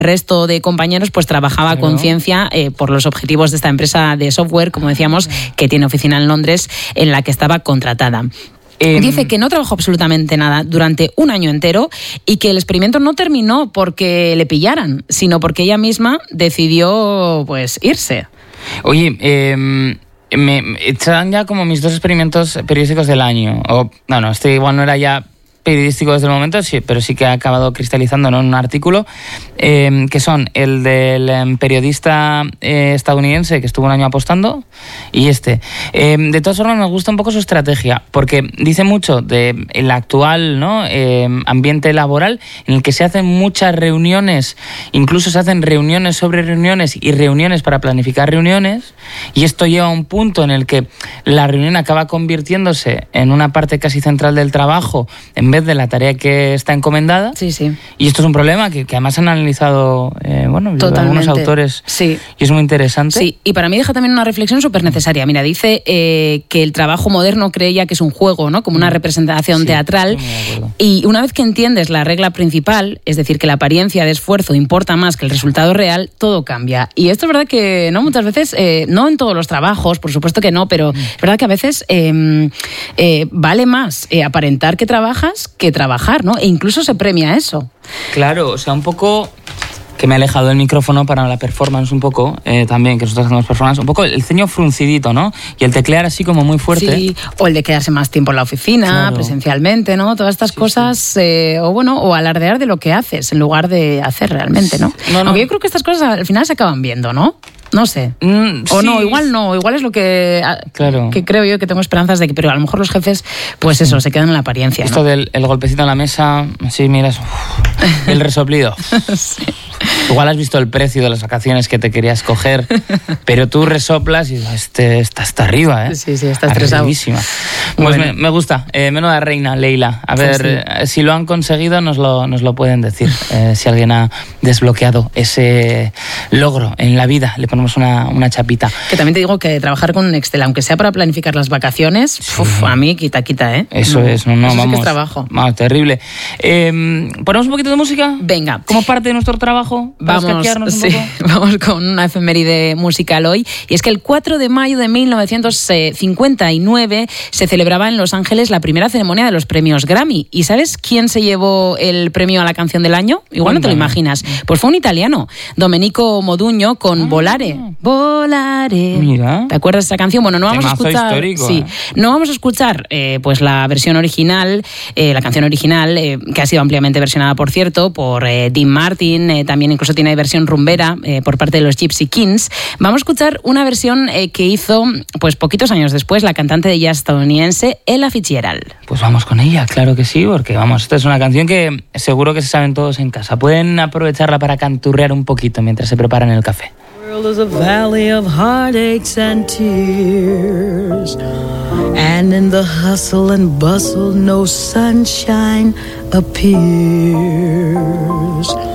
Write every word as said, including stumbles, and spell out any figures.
resto de compañeros pues trabajaba Claro. con conciencia eh, por los objetivos de esta empresa de software, como decíamos, que tiene oficina en Londres, en la que estaba contratada. Eh, Dice que no trabajó absolutamente nada durante un año entero y que el experimento no terminó porque le pillaran, sino porque ella misma decidió pues irse. Oye, eh, me, me echan ya como mis dos experimentos periodísticos del año. O, no, no, este igual no era ya periodístico desde el momento, sí, pero sí que ha acabado cristalizando, ¿no?, en un artículo, eh, que son el del eh, periodista eh, estadounidense que estuvo un año apostando y este. Eh, de todas formas, me gusta un poco su estrategia, porque dice mucho del actual, ¿no?, eh, ambiente laboral en el que se hacen muchas reuniones, incluso se hacen reuniones sobre reuniones y reuniones para planificar reuniones, y esto lleva a un punto en el que la reunión acaba convirtiéndose en una parte casi central del trabajo, en vez de la tarea que está encomendada. Sí, sí. Y esto es un problema que, que además han analizado eh, bueno, algunos autores. Sí. Y es muy interesante. Sí, y para mí deja también una reflexión súper necesaria. Mira, dice eh, que el trabajo moderno creía que es un juego, ¿no?, como una representación Sí, teatral. estoy muy de acuerdo. Y una vez que entiendes la regla principal, es decir, que la apariencia de esfuerzo importa más que el resultado real, todo cambia. Y esto es verdad que no muchas veces, eh, no en todos los trabajos, por supuesto que no, pero es verdad que a veces eh, eh, vale más eh, aparentar que trabajas que trabajar, ¿no? E incluso se premia eso. Claro, o sea, un poco... que me ha alejado el micrófono para la performance un poco, eh, también, que nosotros hacemos performance, un poco el ceño fruncidito, ¿no? Y el teclear así como muy fuerte. Sí, o el de quedarse más tiempo en la oficina, Claro. presencialmente, ¿no? Todas estas Sí, cosas, sí. Eh, o bueno, o alardear de lo que haces en lugar de hacer realmente, ¿no? No, no. Aunque yo creo que estas cosas al final se acaban viendo, ¿no? No sé. Mm, O sí. no, igual no, igual es lo que, a- Claro. que creo yo que tengo esperanzas de que, pero a lo mejor los jefes, pues eso, se quedan en la apariencia, Esto ¿no? del el golpecito en la mesa, sí, miras, uf, el resoplido. Sí. Igual has visto el precio de las vacaciones que te querías coger, pero tú resoplas y este está hasta arriba, ¿eh? Sí, sí, está estresado. Arribísima. Pues Bueno. me, me gusta. Eh, menuda reina, Leila. A ver, Pues sí. eh, si lo han conseguido, nos lo, nos lo pueden decir. Eh, si alguien ha desbloqueado ese logro en la vida, le ponemos una, una chapita. Que también te digo que trabajar con un Excel, aunque sea para planificar las vacaciones, uf, a mí quita, quita, ¿eh? Eso No, es, no, no, eso sí vamos. que es trabajo. Vamos, terrible. Eh, ¿Ponemos un poquito de música? Venga. Como parte de nuestro trabajo. Para Vamos, escaquearnos un sí, poco. vamos con una efeméride musical hoy. Y es que el cuatro de mayo de mil novecientos cincuenta y nueve se celebraba en Los Ángeles la primera ceremonia de los premios Grammy. ¿Y sabes quién se llevó el premio a la canción del año? Igual no te lo Cuéntame. imaginas. Pues fue un italiano, Domenico Modugno, con Ah. Volare. Volare. Mira. ¿Te acuerdas de esa canción? Bueno, no vamos Temazo a escuchar. histórico, Sí, ¿eh? no vamos a escuchar eh, pues la versión original, eh, la canción original, eh, que ha sido ampliamente versionada, por cierto, por eh, Dean Martin, eh, también incluso tiene versión rumbera eh, por parte de los Gypsy Kings. Vamos a escuchar una versión eh, que hizo pues poquitos años después la cantante de jazz estadounidense Ella Fitzgerald. Pues vamos con ella, claro que sí, porque vamos, esta es una canción que seguro que se saben todos en casa. Pueden aprovecharla para canturrear un poquito mientras se preparan el café. The world is a valley of heartaches and tears, and in the hustle and bustle no sunshine appears.